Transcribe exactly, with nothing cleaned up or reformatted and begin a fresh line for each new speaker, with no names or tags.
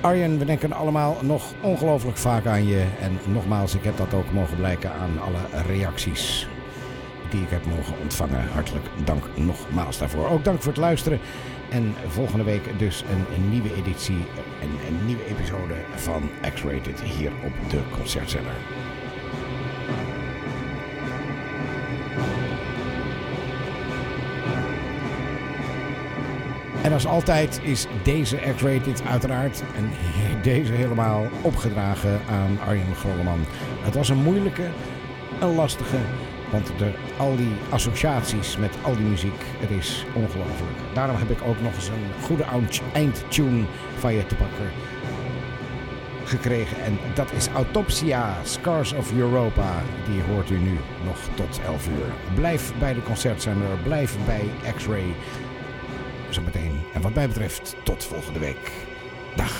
Arjen, we denken allemaal nog ongelooflijk vaak aan je. En nogmaals, ik heb dat ook mogen blijken aan alle reacties die ik heb mogen ontvangen. Hartelijk dank nogmaals daarvoor. Ook dank voor het luisteren. En volgende week dus een, een nieuwe editie, een, een nieuwe episode van X-Rated hier op de Concertzender. En als altijd is deze X-Rated uiteraard en deze helemaal opgedragen aan Arjen Grolleman. Het was een moeilijke, een lastige, want er, al die associaties met al die muziek, het is ongelooflijk. Daarom heb ik ook nog eens een goede eindtune van je te pakken gekregen. En dat is Autopsia, Scars of Europa. Die hoort u nu nog tot elf uur. Blijf bij de Concertzender, blijf bij X-Ray. Zometeen. En wat mij betreft, tot volgende week. Dag.